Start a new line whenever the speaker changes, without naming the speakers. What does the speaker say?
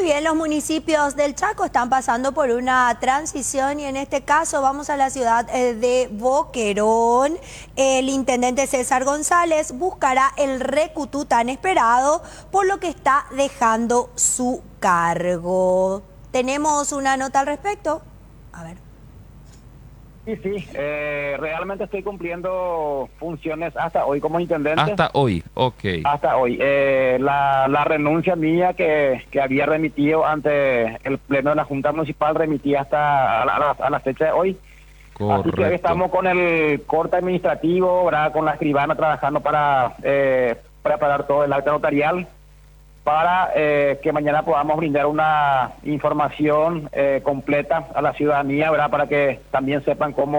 Muy bien, los municipios del Chaco están pasando por una transición y en este caso vamos a la ciudad de Boquerón. El intendente César González buscará el recutú tan esperado, por lo que está dejando su cargo. ¿Tenemos una nota al respecto? A ver.
Sí, realmente estoy cumpliendo funciones hasta hoy como intendente.
Hasta hoy, ok.
Hasta hoy. La renuncia mía que había remitido ante el Pleno de la Junta Municipal remití hasta a la fecha de hoy.
Correcto.
Así que hoy estamos con el corte administrativo, ¿verdad? Con la escribana trabajando para preparar todo el acta notarial para que mañana podamos brindar una información completa a la ciudadanía, ¿verdad? Para que también sepan cómo